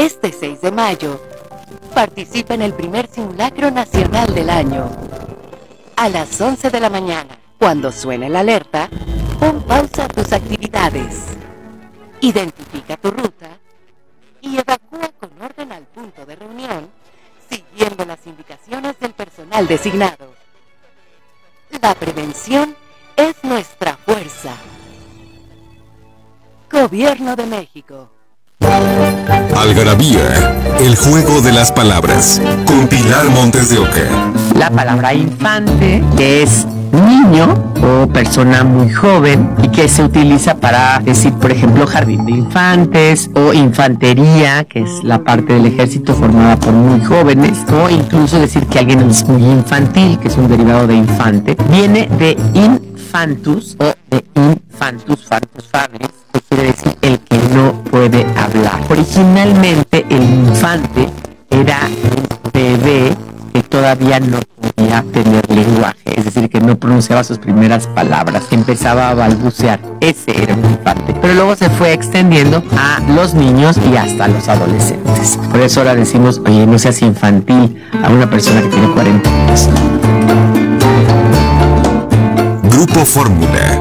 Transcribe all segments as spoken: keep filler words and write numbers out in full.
Este seis de mayo, participa en el primer simulacro nacional del año. A las once de la mañana, cuando suene la alerta, pon pausa a tus actividades. Identifica tu ruta y evacúa con orden al punto de reunión, siguiendo las indicaciones del personal designado. La prevención es nuestra fuerza. Gobierno de México. Algarabía, el juego de las palabras, con Pilar Montes de Oca. La palabra infante es niño o persona muy joven y que se utiliza para decir, por ejemplo, jardín de infantes o infantería, que es la parte del ejército formada por muy jóvenes, o incluso decir que alguien es muy infantil, que es un derivado de infante. Viene de infantus o de infantus, fantus fabris, que quiere decir el que no puede hablar. Originalmente el infante era un bebé que todavía no podía tener lenguaje, es decir, que no pronunciaba sus primeras palabras, que empezaba a balbucear. Ese era un infante. Pero luego se fue extendiendo a los niños y hasta los adolescentes. Por eso ahora decimos, oye, no seas infantil a una persona que tiene cuarenta años. Grupo Fórmula.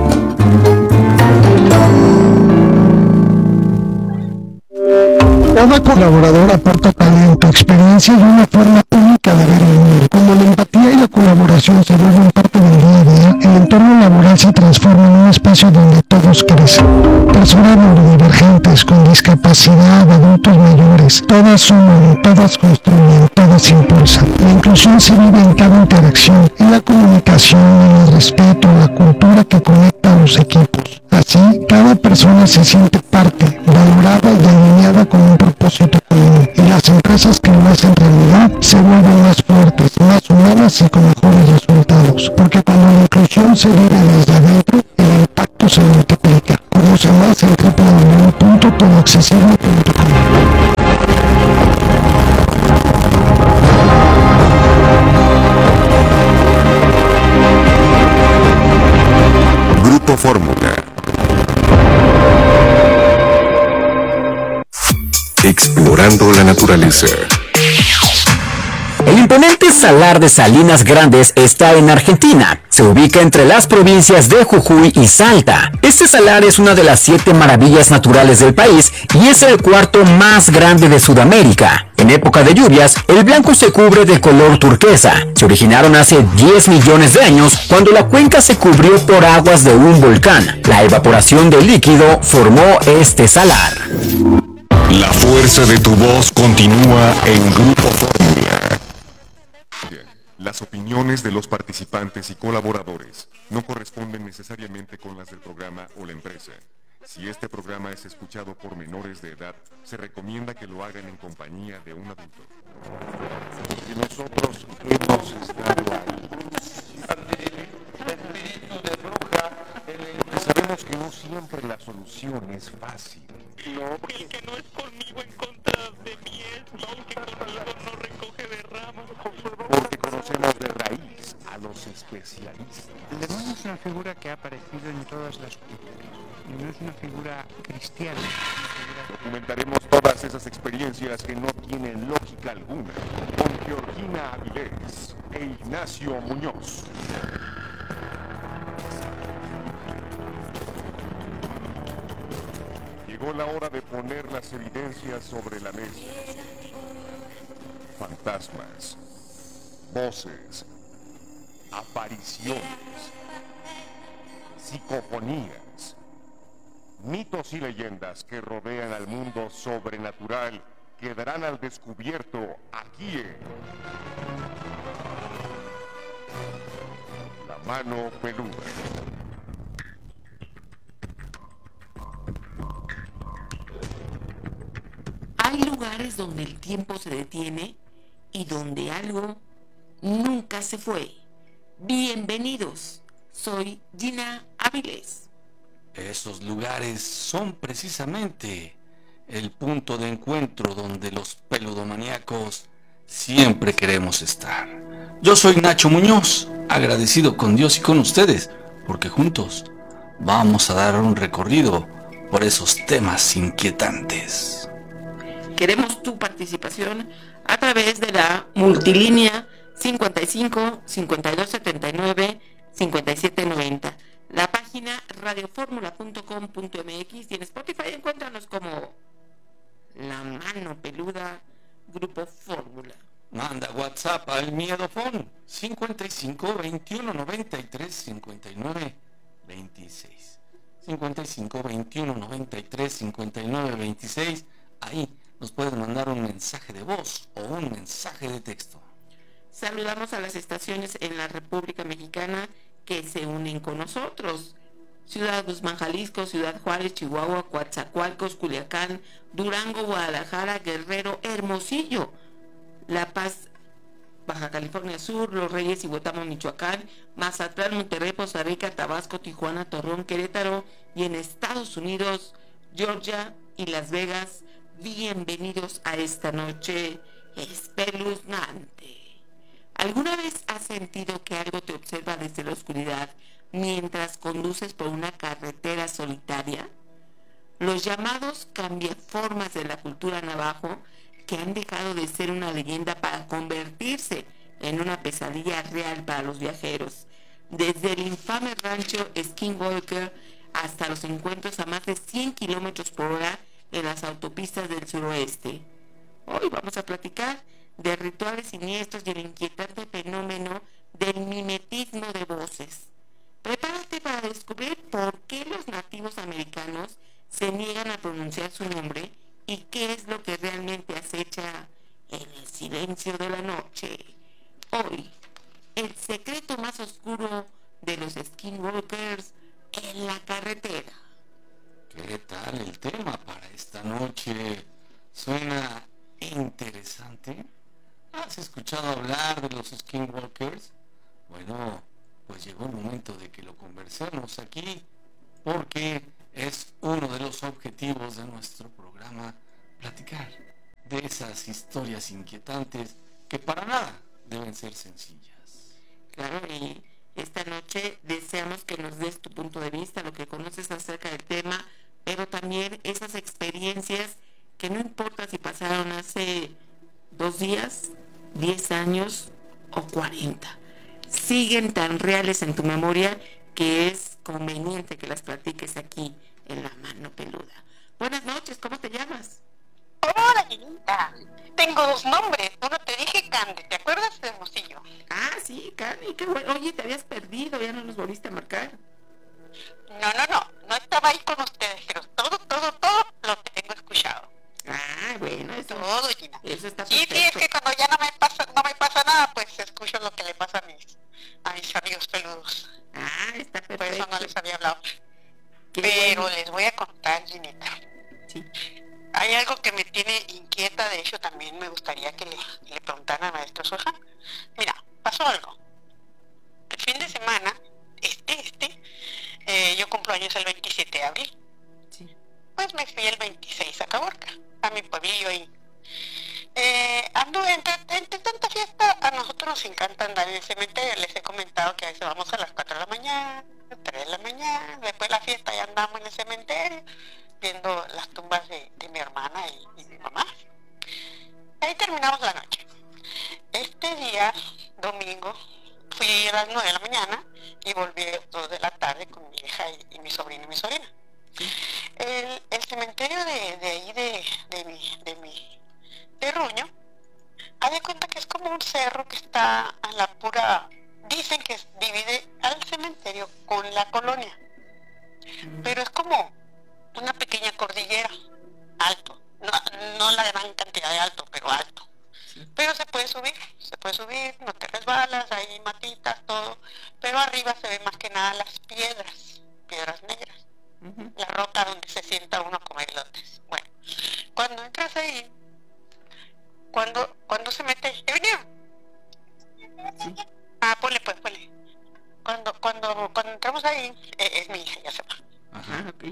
Cada colaborador aporta talento, experiencia y una forma única de ver el mundo. Cuando la empatía y la colaboración se vuelven parte del día a día, el entorno laboral se transforma en un espacio donde todos crecen. Personas neurodivergentes, con discapacidad, adultos mayores, todas suman, todas construyen, todas impulsan. La inclusión se vive en cada interacción, en la comunicación, en el respeto, en la cultura que conecta a los equipos. Así, cada persona se siente parte, valorada y alineada con un propósito común. Y las empresas que lo hacen realidad se vuelven más fuertes, más humanas y con mejores resultados. Porque cuando la inclusión se vive desde adentro, el impacto se multiplica. Conoce más en doble u doble u doble u punto todo accesible punto com. Grupo Fórmula. Explorando la naturaleza. El imponente Salar de Salinas Grandes está en Argentina. Se ubica entre las provincias de Jujuy y Salta. Este salar es una de las siete maravillas naturales del país y es el cuarto más grande de Sudamérica. En época de lluvias, el blanco se cubre de color turquesa. Se originaron hace diez millones de años cuando la cuenca se cubrió por aguas de un volcán. La evaporación del líquido formó este salar. La fuerza de tu voz continúa en Grupo Fórmula. Las opiniones de los participantes y colaboradores no corresponden necesariamente con las del programa o la empresa. Si este programa es escuchado por menores de edad, se recomienda que lo hagan en compañía de un adulto. Y nosotros hemos estado ahí. Sabemos que no siempre la solución es fácil. No, porque... El que no es conmigo en contra de mí es, y el que conmigo no recoge de ramas. Porque conocemos de raíz a los especialistas. El demonio es una figura que ha aparecido en todas las culturas. Y no es una figura cristiana. Documentaremos todas esas experiencias que no tienen lógica alguna con Georgina Avilés e Ignacio Muñoz. Llegó la hora de poner las evidencias sobre la mesa. Fantasmas, voces, apariciones, psicofonías, mitos y leyendas que rodean al mundo sobrenatural quedarán al descubierto aquí en La Mano Peluda. Hay lugares donde el tiempo se detiene y donde algo nunca se fue. Bienvenidos, soy Gina Avilés. Esos lugares son precisamente el punto de encuentro donde los peludomaníacos siempre queremos estar. Yo soy Nacho Muñoz, agradecido con Dios y con ustedes, porque juntos vamos a dar un recorrido por esos temas inquietantes. Queremos tu participación a través de la multilínea cincuenta y cinco, cincuenta y dos setenta y nueve, cincuenta y siete noventa. La página radioformula punto com punto m x y en Spotify encuéntranos como La Mano Peluda Grupo Fórmula. Manda WhatsApp al Miedofón cincuenta y cinco, veintiuno, noventa y tres, cincuenta y nueve, veintiséis. cincuenta y cinco, veintiuno, noventa y tres, cincuenta y nueve, veintiséis. Ahí nos pueden mandar un mensaje de voz o un mensaje de texto. Saludamos a las estaciones en la República Mexicana que se unen con nosotros. Ciudad Guzmán, Jalisco, Ciudad Juárez, Chihuahua, Coatzacoalcos, Culiacán, Durango, Guadalajara, Guerrero, Hermosillo, La Paz, Baja California Sur, Los Reyes y Huetamo, Michoacán, Mazatlán, Monterrey, Poza Rica, Tabasco, Tijuana, Torreón, Querétaro y en Estados Unidos, Georgia y Las Vegas. Bienvenidos a esta noche espeluznante. ¿Alguna vez has sentido que algo te observa desde la oscuridad mientras conduces por una carretera solitaria? Los llamados cambiaformas de la cultura navajo, que han dejado de ser una leyenda para convertirse en una pesadilla real para los viajeros. Desde el infame rancho Skinwalker hasta los encuentros a más de cien kilómetros por hora en las autopistas del suroeste. Hoy vamos a platicar de rituales siniestros y el inquietante fenómeno del mimetismo de voces. Prepárate para descubrir por qué los nativos americanos se niegan a pronunciar su nombre y qué es lo que realmente acecha en el silencio de la noche. Hoy, el secreto más oscuro de los Skinwalkers en la carretera. ¿Qué tal el tema para esta noche? ¿Suena interesante? ¿Has escuchado hablar de los Skinwalkers? Bueno, pues llegó el momento de que lo conversemos aquí, porque es uno de los objetivos de nuestro programa, platicar de esas historias inquietantes que para nada deben ser sencillas. Claro, y esta noche deseamos que nos des tu punto de vista, lo que conoces acerca del tema, pero también esas experiencias que no importa si pasaron hace dos días, diez años o cuarenta. Siguen tan reales en tu memoria que es conveniente que las platiques aquí en La Mano Peluda. Buenas noches, ¿cómo te llamas? Hola, Ginita. Tengo dos nombres. Uno te dije Candy, ¿te acuerdas de Hermosillo? Ah, sí, Candy, qué bueno. Oye, te habías perdido, ya no nos volviste a marcar. No, no, no. No estaba ahí con ustedes, pero todo, todo, todo lo tengo escuchado. Ah, bueno, eso, todo, Gina. Eso está sí, perfecto. sí, es que cuando ya no me pasa, no me pasa nada, pues escucho lo que le pasa a mis, a mis amigos peludos. Ah, está perfecto. Por eso no les había hablado. Qué pero bueno. les voy a contar, Ginita. Sí. Hay algo que me tiene inquieta, de hecho también me gustaría que le, le preguntaran al maestro Soja. Mira, pasó algo. El fin de semana, este, este, eh, yo cumplo años el veintisiete de abril. Sí. Pues me fui el veintiséis a Caborca, a mi pueblillo ahí. Eh, ando entre, entre tanta fiesta, a nosotros nos encanta andar en el cementerio. Les he comentado que a veces vamos a las cuatro de la mañana, tres de la mañana, después de la fiesta ya andamos en el cementerio viendo las tumbas de, de mi hermana y, y mi mamá. Ahí terminamos la noche. Este día, domingo, fui a las nueve de la mañana y volví a las dos de la tarde con mi hija y, y mi sobrino y mi sobrina. El, el cementerio de, de ahí de, de mi, de mi terruño, haz de cuenta que es como un cerro que está a la pura, dicen que divide al cementerio con la colonia, pero es como una pequeña cordillera, alto, no, no la gran cantidad de alto, pero alto, pero se puede subir, se puede subir, no te resbalas, hay matitas, todo, pero arriba se ven más que nada las piedras, piedras negras, uh-huh. La roca donde se sienta uno a comer elotes. Bueno, cuando entras ahí, cuando, cuando se mete, ¿eh, sí. Ah, ponle pues, ponle. Cuando, cuando, cuando entramos ahí, eh, es mi hija, ya se va. Ajá, ok.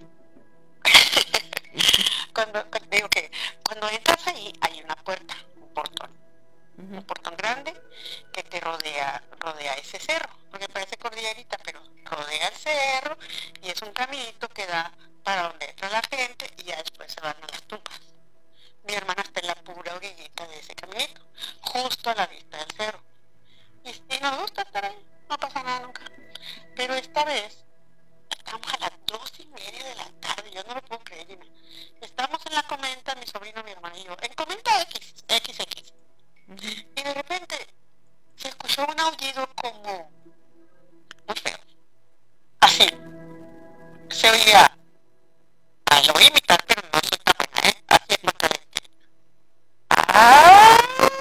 cuando, cuando digo que cuando entras ahí hay una puerta, un portón, uh-huh. Un portón grande que te rodea, rodea ese cerro, porque parece cordillerita, pero rodea el cerro y es un caminito que da para donde entra la gente y ya después se van a las tumbas. Mi hermana está pura orillita de ese caminito, justo a la vista del cerro. Y, y nos gusta estar ahí, no pasa nada nunca. Pero esta vez estamos a las dos y media de la tarde, yo no lo puedo creer, Gina. Estamos en la comenta, mi sobrino, mi hermano y yo, en comenta X, X X. Y de repente se escuchó un aullido como muy feo. Así. Se oía. Ah, lo voy a imitar, pero no soy tan buena, ¿eh? Así es porque le entiendo. Ah,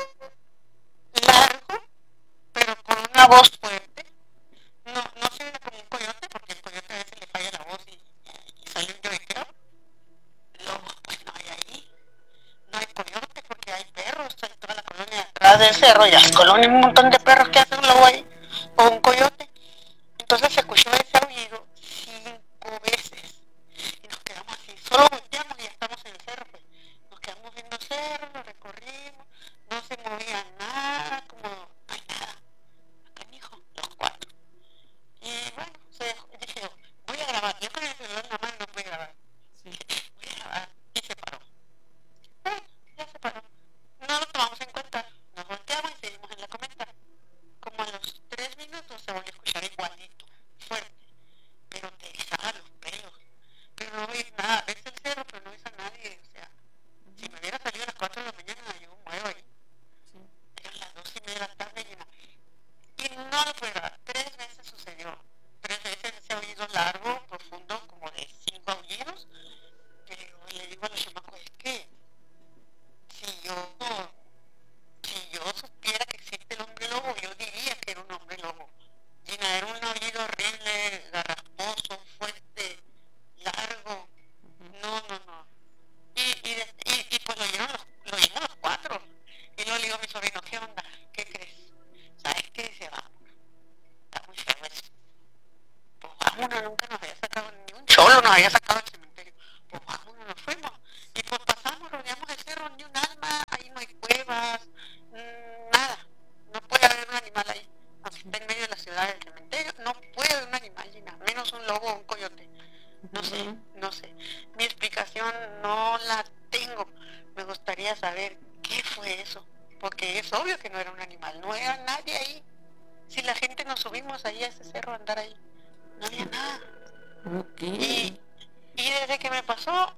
largo, pero con una voz fuerte. No, no se oía como un coyote, porque el coyote a veces le falla la voz y, y, y sale un lloriqueo. Lobos, pues no hay ahí. No hay coyote porque hay perros, hay toda la colonia atrás del cerro y hay colonia un montón de perros que hacen un lobo ahí, o un coyote. Entonces se escuchó ese aullido cinco veces y nos quedamos así, solo volteamos y ya estamos en el cerro, pues. Nos quedamos viendo el cerro, lo recorrimos, no se movía nada, como no hay nada. Acá mijo, los cuatro. Y bueno, se dejó, dije yo, voy a grabar, yo con el celular en la mano no voy a grabar. Sí. Voy a grabar y se paró. Bueno, ya se paró. No lo tomamos en cuenta, nos volteamos y seguimos en la comenta. Como a los tres minutos se volvió a escuchar igualito, fuerte, pero te erizaba los pelos. Pero no ves nada, ves el cerro, pero no ves a nadie. O sea, si me hubiera salido a las cuatro de la mañana, yo muevo ahí. Sí. Eran las dos y media de la tarde y, y no lo pude grabar. Tres veces sucedió. Tres veces ese oído largo, profundo, como de cinco aullidos. Pero le digo a los chamacos, es que si yo, si yo supiera que existe el hombre lobo, yo diría que era un hombre lobo. Gina, era un aullido horrible, garrasposo, fuerte, largo. No, no, no. Y, y, de, y, y pues lo oyeron los, lo oímos los cuatro. Y luego le digo a mi sobrino, ¿qué onda? ¿Qué crees? ¿Sabes qué? Dice, vamos. Está muy feo eso. Pues vámonos, nunca nos había sacado, ni un cholo nos había sacado del cementerio. Pues vámonos, nos fuimos. Y pues pasamos, rodeamos el cerro, ni un alma, ahí no hay cuevas, mmm, nada. No puede haber un animal ahí. Aunque está en medio de la ciudad del cementerio, no puede haber un animal, Gina, menos un lobo o un coyote. No sé, no sé. Mi explicación no la tengo. Me gustaría saber qué fue eso. Porque es obvio que no era un animal. No era nadie ahí. Si la gente nos subimos ahí a ese cerro a andar ahí, no había nada. Okay. Y, y desde que me pasó,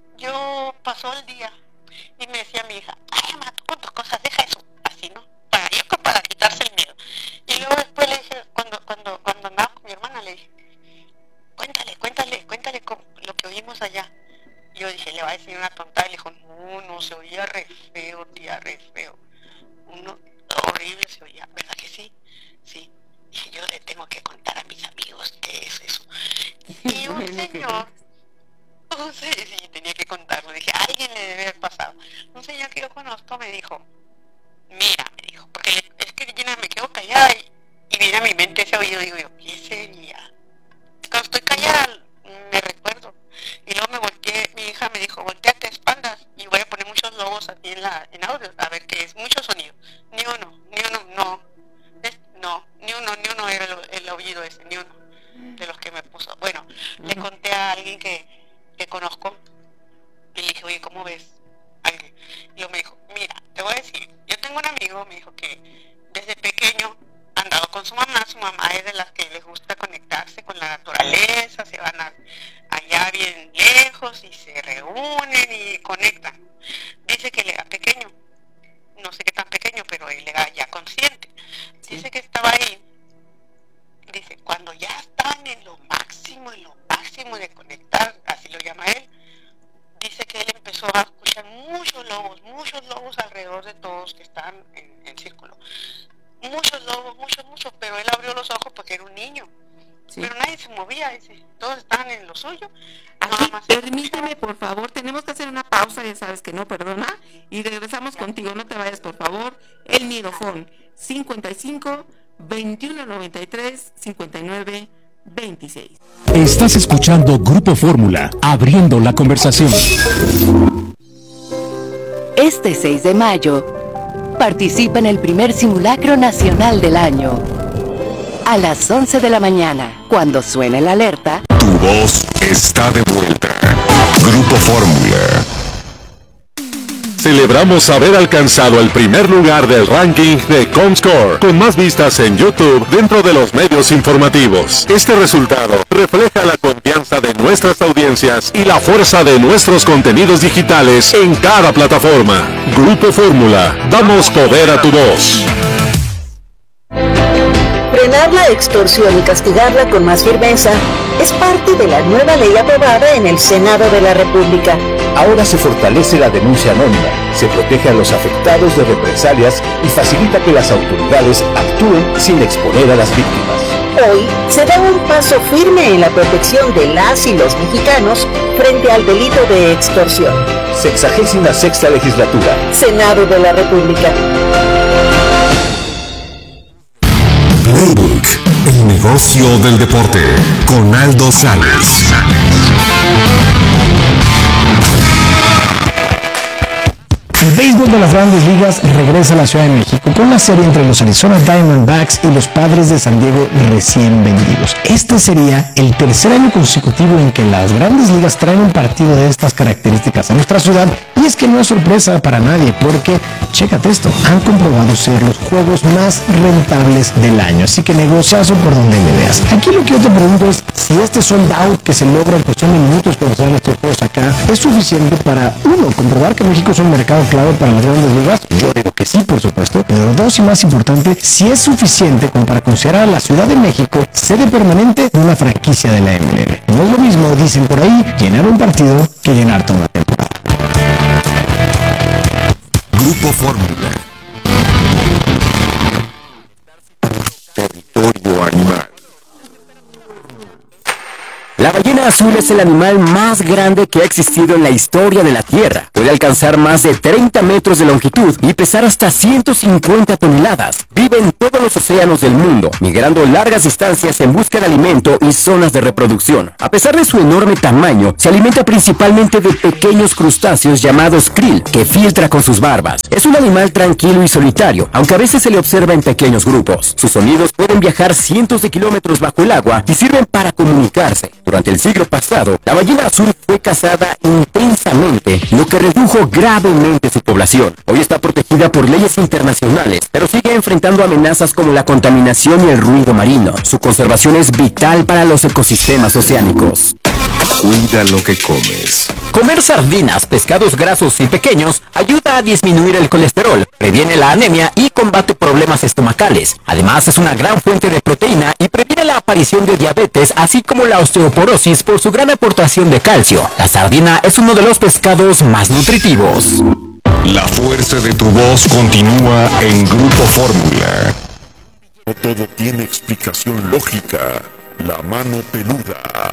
yo pasó el día y me decía mi hija, ay, mamá, tú con tus cosas, deja eso. Así, ¿no? Para yo, para quitarse el miedo. Y luego después le dije, cuando, cuando, cuando andaba con mi hermana, le dije, cuéntale, cuéntale, cuéntale lo que oímos allá. Y yo dije, le va a decir una tontada. Y le dijo, no, no, se oía re feo, tía, re feo. Uno horrible se oía, ¿verdad que sí? Sí. Dije, yo le tengo que contar a mis amigos qué es eso. Y un señor, un señor, sí, tenía que contarlo. Dije, a alguien le debe haber pasado. Un señor que yo conozco me dijo, mira, me dijo, porque le, es que Gina, me quedo callada y, y viene a mi mente ese oído. Digo yo, ¿qué sería? Cuando estoy callada me recuerdo. Y luego me volteé, mi hija me dijo, volteate a espaldas y voy a poner muchos logos aquí en la en audio, a ver qué es, mucho sonido. Ni uno, ni uno, no. Es, no, ni uno, ni uno era el, el oído ese, ni uno de los que me puso. Bueno, uh-huh. Le conté a alguien que, que conozco y le dije, oye, ¿cómo ves? Alguien. Y yo me dijo, mira, te voy a decir, yo tengo un amigo, me dijo que desde pequeño andaba con su mamá, su mamá es de las que les gusta conectarse con la naturaleza, se van a, allá bien lejos y se reúnen y conectan. Dice que él era pequeño, no sé qué tan pequeño, pero él era ya consciente. Dice sí. Que estaba ahí, dice, cuando ya estaban en lo máximo, en lo máximo de conectar, así lo llama él, dice que él empezó a escuchar muchos lobos, muchos lobos alrededor de todos que estaban en, en círculo. Muchos lobos, muchos, muchos, pero él abrió los ojos porque era un niño. Sí. Pero nadie se movía, dice, todos estaban en lo suyo. Aquí, permíteme, por favor, tenemos que hacer una pausa, ya sabes que no, perdona, y regresamos ya contigo, no te vayas, por favor. El Mirofón, cincuenta y cinco, veintiuno noventa y tres, cincuenta y nueve, veintiséis. Estás escuchando Grupo Fórmula, abriendo la conversación. Este seis de mayo, participa en el primer simulacro nacional del año. A las once de la mañana, cuando suene la alerta, tu voz está de vuelta. Grupo Fórmula. Celebramos haber alcanzado el primer lugar del ranking de Comscore, con más vistas en YouTube dentro de los medios informativos. Este resultado refleja la confianza de nuestras audiencias y la fuerza de nuestros contenidos digitales en cada plataforma. Grupo Fórmula, damos poder a tu voz. Frenar la extorsión y castigarla con más firmeza es parte de la nueva ley aprobada en el Senado de la República. Ahora se fortalece la denuncia anónima, se protege a los afectados de represalias y facilita que las autoridades actúen sin exponer a las víctimas. Hoy se da un paso firme en la protección de las y los mexicanos frente al delito de extorsión. Sexagésima sexta legislatura. Senado de la República. Playbook, el negocio del deporte, con Aldo Sales. El béisbol de las Grandes Ligas regresa a la Ciudad de México con la serie entre los Arizona Diamondbacks y los Padres de San Diego recién vendidos. Este sería el tercer año consecutivo en que las Grandes Ligas traen un partido de estas características a nuestra ciudad, y es que no es sorpresa para nadie porque, chécate esto, han comprobado ser los juegos más rentables del año, así que negociazo por donde me veas. Aquí lo que yo te pregunto es si este sold out que se logra en cuestión de minutos cuando se dan estos juegos acá es suficiente para, uno, comprobar que México es un mercado clave para las Grandes Ligas. Yo digo que sí, por supuesto, pero dos, y más importante, si es suficiente como para considerar a la Ciudad de México sede permanente de una franquicia de la M L B. No es lo mismo, dicen por ahí, llenar un partido que llenar toda una temporada. Grupo Fórmula. Territorio animal. La ballena azul es el animal más grande que ha existido en la historia de la Tierra. Puede alcanzar más de treinta metros de longitud y pesar hasta ciento cincuenta toneladas. Vive en todos los océanos del mundo, migrando largas distancias en busca de alimento y zonas de reproducción. A pesar de su enorme tamaño, se alimenta principalmente de pequeños crustáceos llamados krill, que filtra con sus barbas. Es un animal tranquilo y solitario, aunque a veces se le observa en pequeños grupos. Sus sonidos pueden viajar cientos de kilómetros bajo el agua y sirven para comunicarse. Durante el siglo pasado, la ballena azul fue cazada intensamente, lo que redujo gravemente su población. Hoy está protegida por leyes internacionales, pero sigue enfrentando amenazas como la contaminación y el ruido marino. Su conservación es vital para los ecosistemas oceánicos. Cuida lo que comes. Comer sardinas, pescados grasos y pequeños ayuda a disminuir el colesterol, previene la anemia y combate problemas estomacales. Además, es una gran fuente de proteína y previene la aparición de diabetes, así como la osteoporosis por su gran aportación de calcio. La sardina es uno de los pescados más nutritivos. La fuerza de tu voz continúa en Grupo Fórmula. No todo tiene explicación lógica. La mano peluda.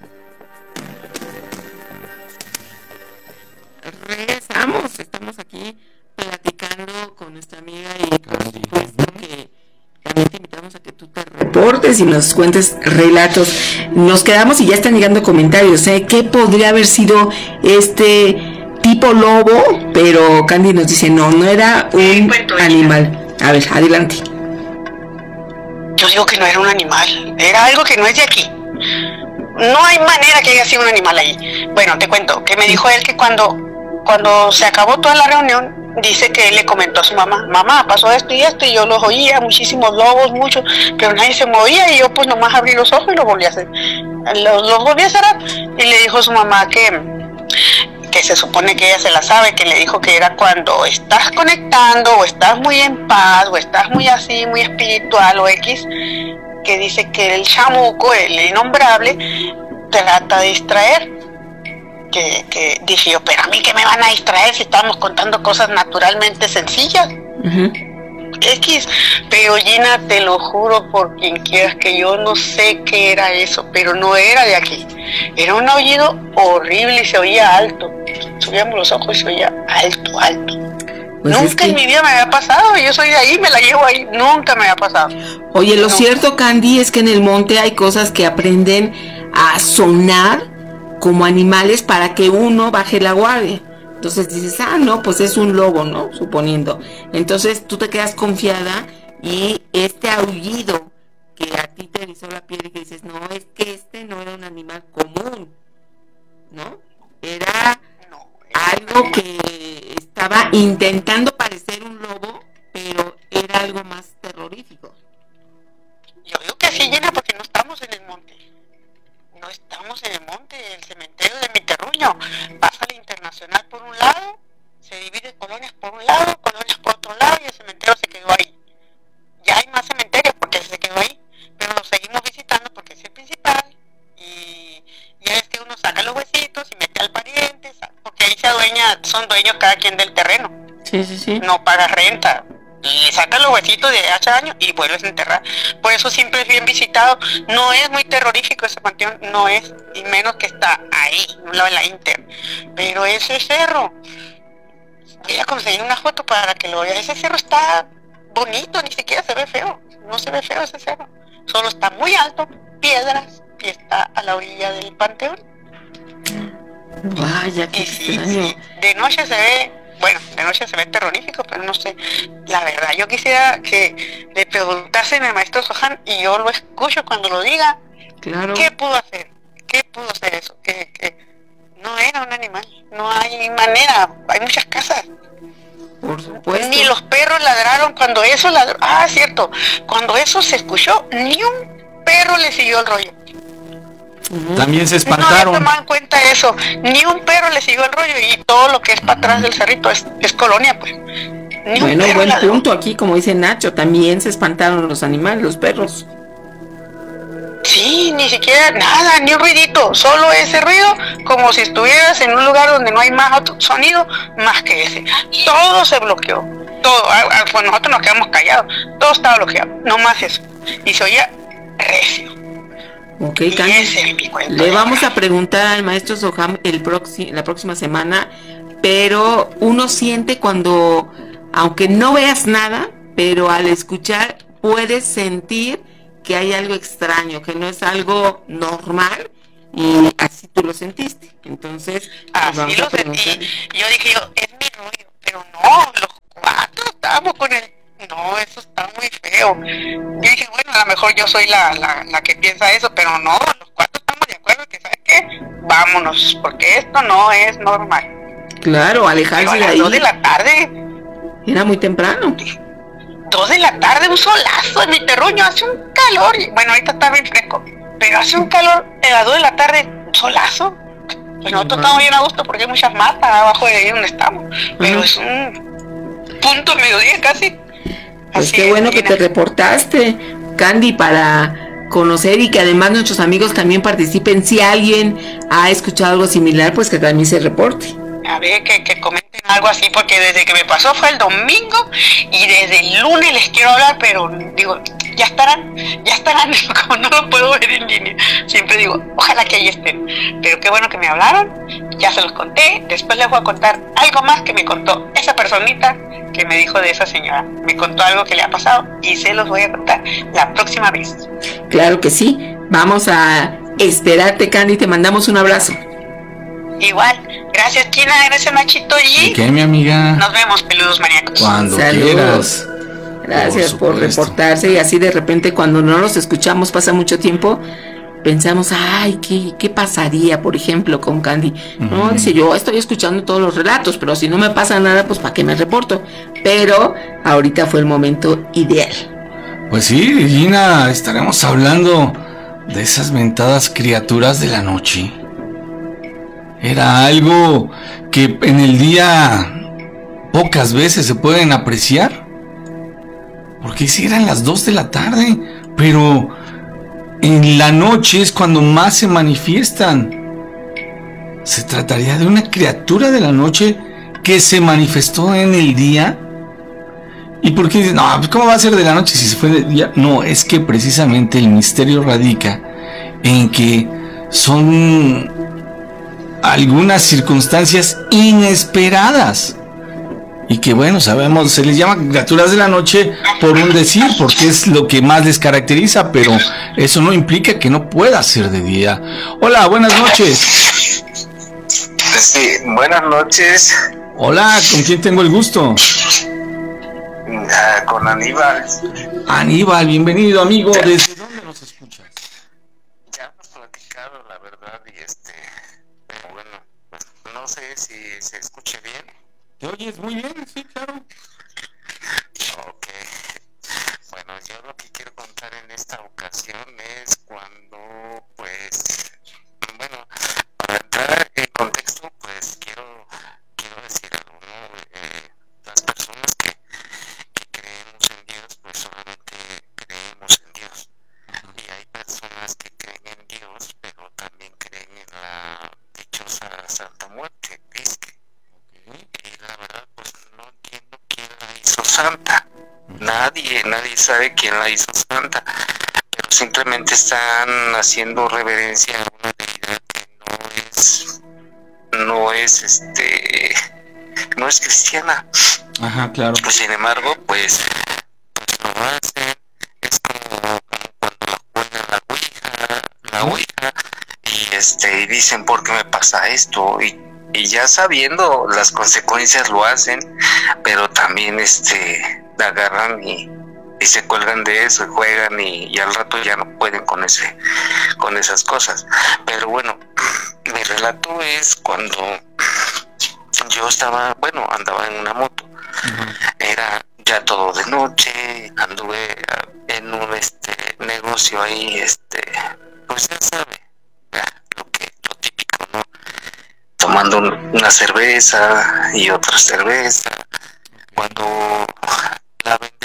Regresamos, estamos aquí platicando con nuestra amiga y por supuesto que también te invitamos a que tú te reportes y nos cuentes relatos. Nos quedamos y ya están llegando comentarios, ¿eh? ¿Qué podría haber sido este tipo lobo? Pero Candy nos dice, no, no era un animal. A ver, adelante. Yo digo que no era un animal, era algo que no es de aquí. No hay manera que haya sido un animal ahí. Bueno, te cuento, que me dijo él que cuando, cuando se acabó toda la reunión, dice que él le comentó a su mamá, mamá, pasó esto y esto, y yo los oía, muchísimos lobos, muchos, pero nadie se movía, y yo pues nomás abrí los ojos y lo volví a hacer. Los, los volví a cerrar, y le dijo a su mamá que, que se supone que ella se la sabe, que le dijo que era cuando estás conectando, o estás muy en paz, o estás muy así, muy espiritual, o X, que dice que el chamuco, el innombrable, trata de distraer. Que, que dije yo, pero a mí que me van a distraer si estamos contando cosas naturalmente sencillas. Uh-huh. X, pero Gina, te lo juro por quien quieras que yo no sé qué era eso, pero no era de aquí. Era un aullido horrible y se oía alto. Subíamos los ojos y se oía alto, alto. Pues nunca es que... en mi vida me había pasado, yo soy de ahí, me la llevo ahí, nunca me había pasado. Oye, lo no. cierto, Candy, es que en el monte hay cosas que aprenden a sonar como animales para que uno baje la guardia. Entonces dices, ah, no, pues es un lobo, ¿no? Suponiendo. Entonces tú te quedas confiada y este aullido que a ti te erizó la piel y que dices, no, es que este no era un animal común, ¿no? Era no, algo que está estaba intentando parecer un lobo, pero era algo más terrorífico. Yo digo que sí, Gina, porque no estamos en el monte. No estamos en el monte, el cementerio de mi terruño. Pasa la Internacional por un lado, se divide colonias por un lado, colonias por otro lado, y el cementerio se quedó ahí. Ya hay más cementerios porque se quedó ahí, pero lo seguimos visitando porque es el principal. Y ya es que uno saca los huesitos y mete al pariente, porque ahí se adueña, son dueños cada quien del terreno. Sí, sí, sí. No paga renta. Y saca los huesitos de hace años y vuelves a enterrar. Por eso siempre es bien visitado. No es muy terrorífico ese panteón, no es, y menos que está ahí, en un lado de la Inter. Pero ese cerro, voy a conseguir una foto para que lo veas. Ese cerro está bonito, ni siquiera se ve feo. No se ve feo ese cerro. Solo está muy alto, piedras, y está a la orilla del panteón. Vaya, qué y extraño. Sí, sí. De noche se ve, bueno, de noche se ve terrorífico, pero no sé. La verdad, yo quisiera que le preguntasen al maestro Sohan, y yo lo escucho cuando lo diga. Claro. ¿Qué pudo hacer? ¿Qué pudo hacer eso? Que, que no era un animal. No hay manera. Hay muchas casas. Por supuesto. Ni los perros ladraron cuando eso ladró. Ah, cierto. Cuando eso se escuchó, ni un perro le siguió el rollo. También se No espantaron. había tomado en cuenta eso. Ni un perro le siguió el rollo, y todo lo que es para atrás del cerrito es, es colonia, pues. Ni Bueno, un perro buen ladró. punto aquí, como dice Nacho, también se espantaron los animales, los perros. Sí, ni siquiera nada, ni un ruidito, solo ese ruido, como si estuvieras en un lugar donde no hay más otro sonido más que ese. Todo se bloqueó, todo, ah, ah, pues nosotros nos quedamos callados, todo estaba bloqueado, no más eso. Y se oía recio. Ok, Y Candy, ese es mi cuento. le vamos a preguntar al maestro Soham el próximo, la próxima semana, pero uno siente cuando, aunque no veas nada, pero al escuchar puedes sentir que hay algo extraño, que no es algo normal, y así tú lo sentiste. Entonces, así vamos a lo preguntar. sentí. Yo dije yo, es mi rollo, pero no, los cuatro estábamos con el... No, eso está muy feo. Yo dije, bueno, a lo mejor yo soy la, la, la que piensa eso, pero no, los cuatro estamos de acuerdo que, ¿sabes qué? Vámonos, porque esto no es normal. Claro, Pero alejarse a de las ahí. dos de la tarde, Era muy temprano. dos de la tarde, un solazo en mi terruño, hace un calor, y, bueno, ahorita está bien fresco, pero hace un calor, a las dos de la tarde, un solazo. Pues nosotros estamos bien a gusto porque hay muchas matas abajo de ahí donde estamos, pero es un punto mediodía casi. Pues Así qué es, bueno que Gina. te reportaste, Candy, para conocer y que además nuestros amigos también participen. Si alguien ha escuchado algo similar, pues que también se reporte. A ver, que, que comenten algo así, porque desde que me pasó fue el domingo, y desde el lunes les quiero hablar, pero digo, ya estarán, ya estarán, como no lo puedo ver en línea. Siempre digo, ojalá que ahí estén. Pero qué bueno que me hablaron, ya se los conté. Después les voy a contar algo más que me contó esa personita que me dijo de esa señora. Me contó algo que le ha pasado y se los voy a contar la próxima vez. Claro que sí. Vamos a esperarte, Candy. Te mandamos un abrazo. Igual, gracias China, gracias Nachito, y ¿Qué, mi amiga? nos vemos, peludos maníacos. Cuando Saludos. quieras. Gracias por, Por supuesto. reportarse. Y así de repente cuando no los escuchamos, pasa mucho tiempo, pensamos, ay, ¿qué, qué pasaría, por ejemplo, con Candy? No, Ujú. dice, yo estoy escuchando todos los relatos, pero si no me pasa nada, pues ¿para qué me reporto? Pero ahorita fue el momento ideal. Pues sí, Gina, estaremos hablando de esas mentadas criaturas de la noche. Era algo que en el día pocas veces se pueden apreciar. Porque si eran las dos de la tarde, pero en la noche es cuando más se manifiestan. ¿Se trataría de una criatura de la noche que se manifestó en el día? ¿Y por qué dices, no, pues cómo va a ser de la noche si se fue de día? No, es que precisamente el misterio radica en que son algunas circunstancias inesperadas. Y que bueno, sabemos, se les llama criaturas de la noche por un decir, porque es lo que más les caracteriza, pero eso no implica que no pueda ser de día. Hola, buenas noches. Sí, buenas noches. Hola, ¿con quién tengo el gusto? Ah, con Aníbal. Aníbal, bienvenido, amigo. ¿Desde dónde nos escuchas? Ya hemos platicado, la verdad, y este, pero bueno, pues, no sé si se escuche bien. ¿Te oyes muy bien? Sí, claro. Ok. Bueno, yo lo que quiero contar en esta ocasión es cuando, pues, bueno, para entrar en contexto, pues quiero, quiero decir algo, ¿no? Eh, las personas que, que creemos en Dios, pues solamente creemos en Dios. Y hay personas que creen en Dios, pero también creen en la dichosa Santa Muerte, ¿viste? Y la verdad, pues no entiendo quién la hizo santa. Nadie, nadie sabe quién la hizo santa, pero simplemente están haciendo reverencia a una deidad que no es, no es, este, no es cristiana. Ajá, claro. Pues sin embargo, pues, pues lo hacen. Es como, como cuando la juegan la ouija, la ouija, y este, y dicen, ¿por qué me pasa esto? Y y ya sabiendo las consecuencias lo hacen, pero también este agarran y, y se cuelgan de eso y juegan y, y al rato ya no pueden con ese con esas cosas. Pero bueno, mi relato es cuando yo estaba, bueno, andaba en una moto. Uh-huh. Era ya todo de noche, anduve en un este negocio ahí, este, pues ya sabe, lo que lo típico, ¿no? Tomando una cerveza y otra cerveza, cuando la ven